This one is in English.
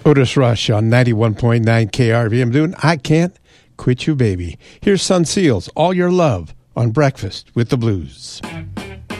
Otis Rush on 91.9 KRV. I'm doing I Can't Quit You, Baby. Here's Sun Seals, All Your Love on Breakfast with the Blues.